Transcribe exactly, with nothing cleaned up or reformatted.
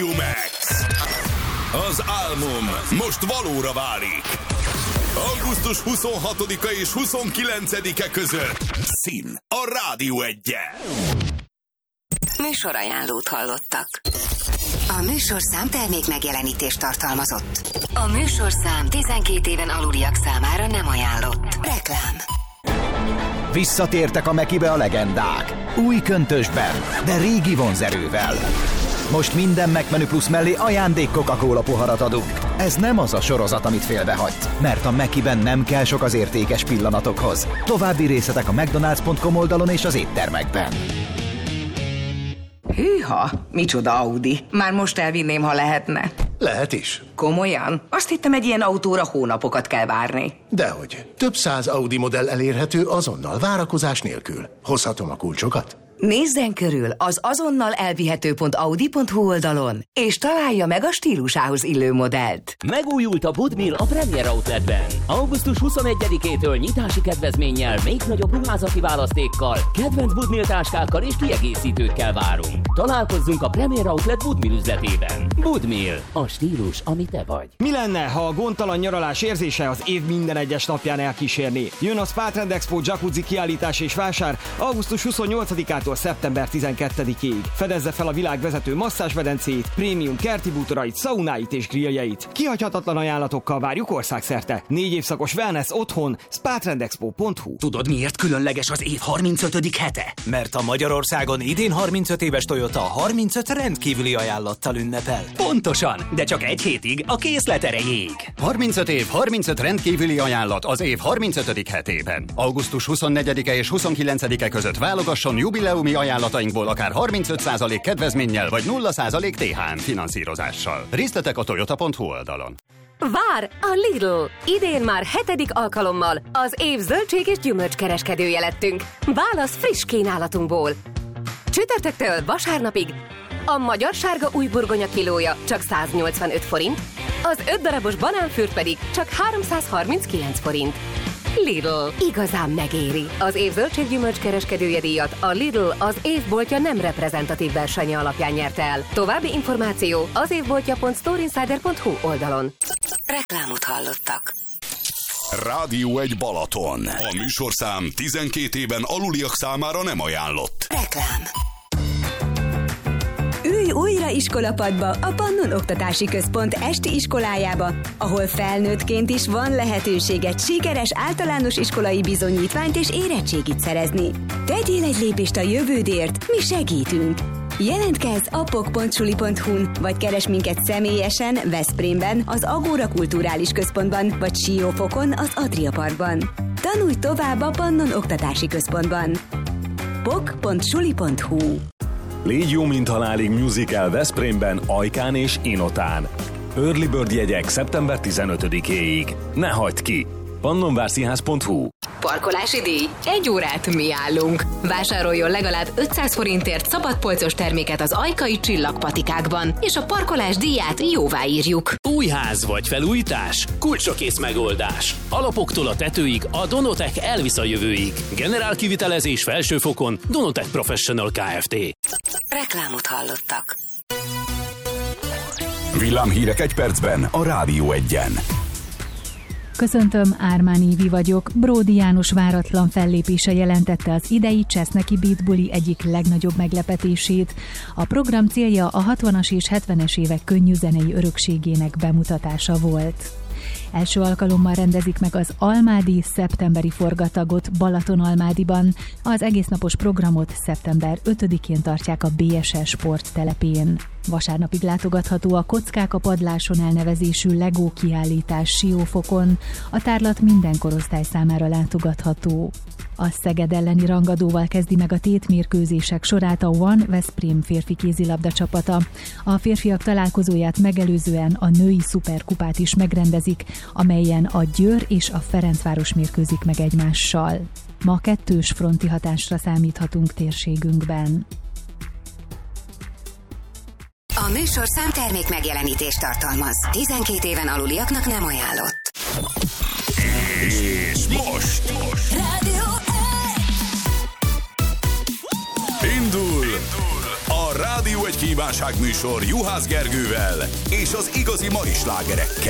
Max. Az álmom most valóra válik. augusztus huszonhatodika és huszonkilencedike között szín a Rádió Egyen. Műsorajánlót hallottak. A műsorszám termék megjelenítést tartalmazott. A műsorszám tizenkét éven aluliak számára nem ajánlott. Reklám. Visszatértek a Mekibe a legendák. Új köntösben, de régi vonzerővel. Most minden McMenü Plus mellé ajándék Coca-Cola poharat adunk. Ez nem az a sorozat, amit félbehagysz, mert a Mekiben nem kell sok az értékes pillanatokhoz. További részletek a mcdonalds pont com oldalon és az éttermekben. Hűha, micsoda Audi. Már most elvinném, ha lehetne. Lehet is. Komolyan? Azt hittem, egy ilyen autóra hónapokat kell várni. Dehogy. Több száz Audi modell elérhető azonnal, várakozás nélkül. Hozhatom a kulcsokat? Nézzen körül az azonnal elvihető pont audi pont hu oldalon, és találja meg a stílusához illő modellt. Megújult a Budmil a Premier Outletben. augusztus huszonegyedikétől nyitási kedvezménnyel, még nagyobb ruházati választékkal, kedvenc Budmil táskákkal és kiegészítőkkel várunk. Találkozzunk a Premier Outlet Budmil üzletében. Budmil, a stílus, ami te vagy. Mi lenne, ha a gondtalan nyaralás érzése az év minden egyes napján elkísérni? Jön a Spa Trend Expo jacuzzi kiállítás és vásár augusztus huszonnyolcadikától szeptember tizenkettedikéig. Fedezze fel a világ vezető masszázsmedencéit, prémium kerti bútorait, szaunáit és grilljeit. Kihagyhatatlan ajánlatokkal várjuk országszerte. Négy évszakos wellness otthon, spa trend expo pont hu. Tudod, miért különleges az év harmincötödik hete? Mert a Magyarországon idén harmincöt éves Toyota harmincöt rendkívüli ajánlattal ünnepel. Pontosan, de csak egy hétig a készlet erejéig. harmincöt év, harmincöt rendkívüli ajánlat az év harmincötödik hetében. augusztus huszonnegyedike és huszonkilencedike között válogasson jubileumi ajánlatainkból akár harmincöt százalék kedvezménnyel vagy nulla százalék té há em finanszírozással. Részletek a toyota pont hu oldalon. Vár a Lidl! Idén már hetedik alkalommal az év zöldség és gyümölcskereskedője lettünk. Válasz friss kínálatunkból. Csütörtöktől vasárnapig a magyar sárga új burgonya kilója csak száznyolcvanöt forint, az öt darabos banánfürt pedig csak háromszázharminckilenc forint. Lidl. Igazán megéri. Az év zöldséggyümölcskereskedője díjat a Lidl az évboltja nem reprezentatív versenye alapján nyerte el. További információ az évboltja pont storeinsider pont hu oldalon. Reklámot hallottak. Rádió egy Balaton. A műsorszám tizenkét éven aluliak számára nem ajánlott. Reklám. Ülj újra iskolapadba a Pannon Oktatási Központ esti iskolájába, ahol felnőttként is van lehetőséged sikeres általános iskolai bizonyítványt és érettségit szerezni. Tegyél egy lépést a jövődért, mi segítünk! Jelentkezz a pok pont suli pont hu-n, vagy keres minket személyesen Veszprémben, az Agóra Kulturális Központban, vagy Siófokon, az Adria Parkban. Tanulj tovább a Pannon Oktatási Központban. pok pont suli pont hu. Légy jó, mint halálig musical Veszprémben, Ajkán és Inotán. Early Bird jegyek szeptember tizenötödikéig. Ne hagyd ki! pannonvárszínház pont hu. Parkolási díj. Egy órát mi állunk. Vásároljon legalább ötszáz forintért szabadpolcos terméket az ajkai csillagpatikákban, és a parkolás díját jóváírjuk. Új ház vagy felújítás? Kulcsokész megoldás. Alapoktól a tetőig a Donotech elvisz a jövőig. Generál kivitelezés felsőfokon Donotech Professional Kft. Reklámot hallottak. Villámhírek egy percben a Rádió Egyen. Köszöntöm, Ármán Évi vagyok. Bródi János váratlan fellépése jelentette az idei Cseszneki Beat Buli egyik legnagyobb meglepetését. A program célja a hatvanas és hetvenes évek könnyű zenei örökségének bemutatása volt. Első alkalommal rendezik meg az Almádi szeptemberi forgatagot Balatonalmádiban. Az egésznapos programot szeptember ötödikén tartják a bé es es sporttelepén. Vasárnapig látogatható a Kockák a padláson elnevezésű Lego kiállítás Siófokon. A tárlat minden korosztály számára látogatható. A Szeged elleni rangadóval kezdi meg a tétmérkőzések sorát a One Veszprém férfi kézilabda csapata. A férfiak találkozóját megelőzően a női szuperkupát is megrendezik, amelyen a Győr és a Ferencváros mérkőzik meg egymással. Ma kettős fronti hatásra számíthatunk térségünkben. A műsorszám termék megjelenítést tartalmaz. tizenkét éven aluliaknak nem ajánlott. És most, most. Rádió Indul, Indul a Rádió nagy kívánság műsor Juhász Gergővel és az igazi mai slágerekkel.